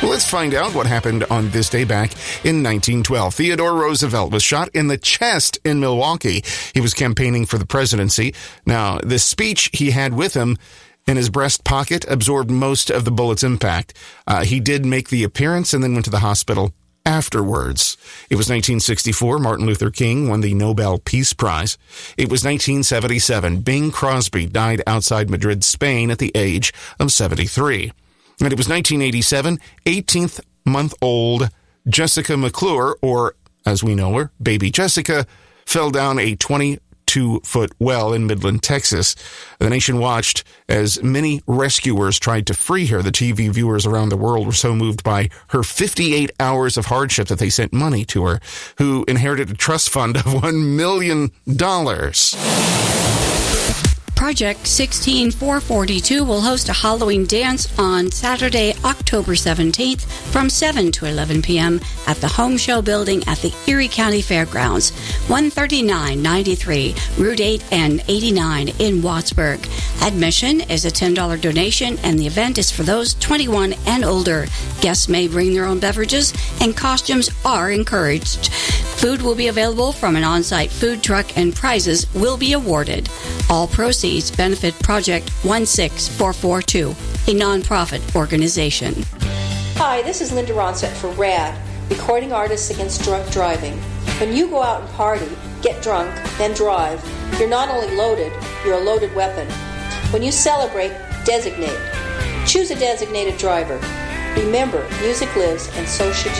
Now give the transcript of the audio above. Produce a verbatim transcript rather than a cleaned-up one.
Well, let's find out what happened on this day back in nineteen twelve. Theodore Roosevelt was shot in the chest in Milwaukee. He was campaigning for the presidency. Now, the speech he had with him in his breast pocket absorbed most of the bullet's impact. Uh, he did make the appearance and then went to the hospital afterwards. It was nineteen sixty-four. Martin Luther King won the Nobel Peace Prize. It was nineteen seventy-seven. Bing Crosby died outside Madrid, Spain at the age of seventy-three. And it was nineteen eighty-seven. eighteenth-month-old Jessica McClure, or as we know her, Baby Jessica, fell down a twenty-two-foot well in Midland, Texas. The nation watched as many rescuers tried to free her. The T V viewers around the world were so moved by her fifty-eight hours of hardship that they sent money to her, who inherited a trust fund of one million dollars. Project sixteen four forty-two will host a Halloween dance on Saturday, October seventeenth from seven to eleven p.m. at the Home Show Building at the Erie County Fairgrounds, one thirty-nine ninety-three Route eight and eighty-nine in Wattsburg. Admission is a ten dollars donation, and the event is for those twenty-one and older. Guests may bring their own beverages, and costumes are encouraged. Food will be available from an on-site food truck, and prizes will be awarded. All proceeds benefit Project one six four four two, a nonprofit organization. Hi, this is Linda Ronstadt for RAD, Recording Artists Against Drunk Driving. When you go out and party, get drunk, then drive, you're not only loaded, you're a loaded weapon. When you celebrate, designate. Choose a designated driver. Remember, music lives, and so should you.